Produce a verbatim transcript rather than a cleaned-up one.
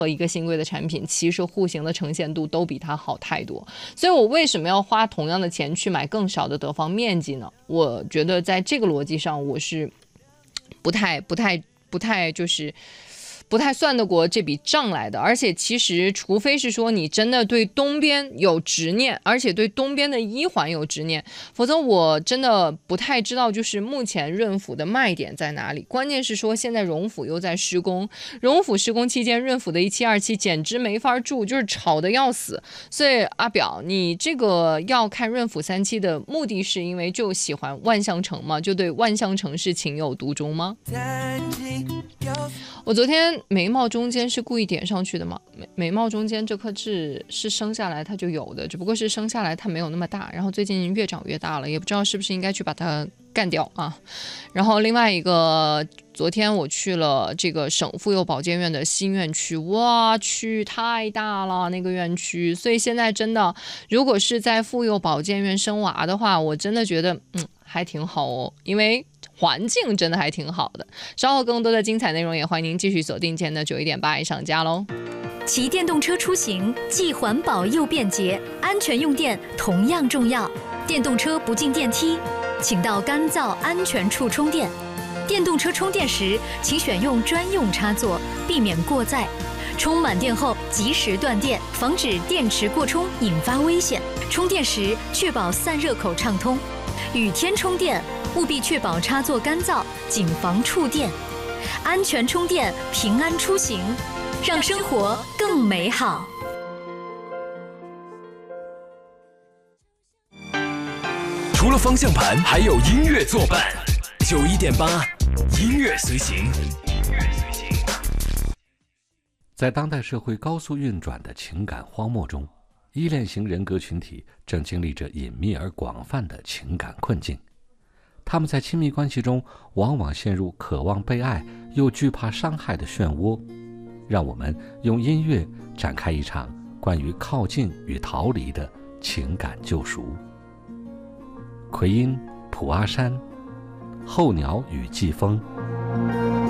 和一个新贵的产品，其实户型的呈现度都比它好太多。所以我为什么要花同样的钱去买更少的得房面积呢？我觉得在这个逻辑上，我是不太不太不太就是不太算得过这笔账来的。而且其实除非是说你真的对东边有执念，而且对东边的一环有执念，否则我真的不太知道就是目前润府的卖点在哪里。关键是说现在荣府又在施工，荣府施工期间润府的一期二期简直没法住，就是吵得要死。所以阿表，你这个要看润府三期的目的是因为就喜欢万象城吗？就对万象城是情有独钟吗？我昨天眉毛中间是故意点上去的吗？眉眉毛中间这颗痣是生下来它就有的，只不过是生下来它没有那么大，然后最近越长越大了，也不知道是不是应该去把它干掉啊。然后另外一个，昨天我去了这个省妇幼保健院的新院区，哇去太大了那个院区，所以现在真的如果是在妇幼保健院生娃的话，我真的觉得嗯还挺好哦，因为环境真的还挺好的。稍后更多的精彩内容也欢迎您继续锁定今天的九一点八以上家喽。 骑电动车出行既环保又便捷，安全用电同样重要。电动车不进电梯，请到干燥安全处充电。电动车充电时，请选用专用插座，避免过载。充满电后及时断电，防止电池过充引发危险。充电时确保散热口畅通。雨天充电务必确保插座干燥，谨防触电。安全充电，平安出行，让生活更美好。 除了方向盘，还有音乐作伴。九一点八，音乐随行。 在当代社会高速运转的情感荒漠中，依恋型人格群体正经历着隐秘而广泛的情感困境。他们在亲密关系中往往陷入渴望被爱又惧怕伤害的漩涡。让我们用音乐展开一场关于靠近与逃离的情感救赎。奎因、普阿山，候鸟与季风。